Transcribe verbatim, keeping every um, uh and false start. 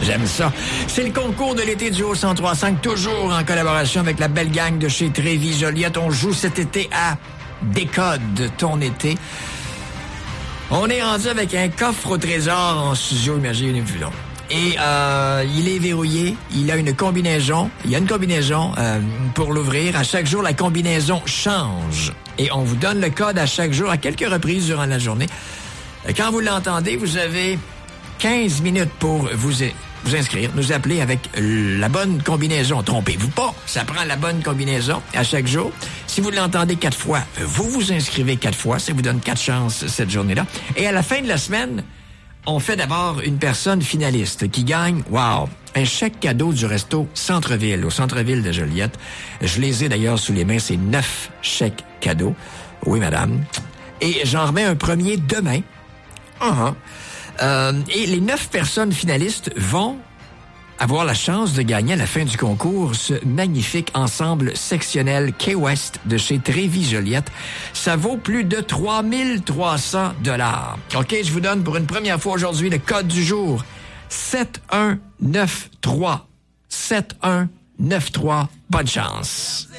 J'aime ça. C'est le concours de l'été du Haut cent trois cinq, toujours en collaboration avec la belle gang de chez Trévis Joliette. On joue cet été à Décode ton été. On est rendu avec un coffre au trésor en studio, imaginez-vous donc. Et euh, il est verrouillé, il a une combinaison, il y a une combinaison euh, pour l'ouvrir. À chaque jour, la combinaison change. Et on vous donne le code à chaque jour, à quelques reprises durant la journée. Quand vous l'entendez, vous avez quinze minutes pour vous, vous inscrire, nous appeler avec la bonne combinaison. Trompez-vous pas, ça prend la bonne combinaison à chaque jour. Si vous l'entendez quatre fois, vous vous inscrivez quatre fois. Ça vous donne quatre chances cette journée-là. Et à la fin de la semaine, on fait d'abord une personne finaliste qui gagne, wow, un chèque cadeau du resto Centre-Ville, au Centre-Ville de Joliette. Je les ai d'ailleurs sous les mains, c'est neuf chèques cadeaux. Oui, madame. Et j'en remets un premier demain. Uh-huh. Euh, et les neuf personnes finalistes vont avoir la chance de gagner à la fin du concours ce magnifique ensemble sectionnel K-West de chez Trévis Joliette. Ça vaut plus de trois mille trois cents dollars. OK, je vous donne pour une première fois aujourd'hui le code du jour. sept un neuf trois. sept un neuf trois. Bonne chance.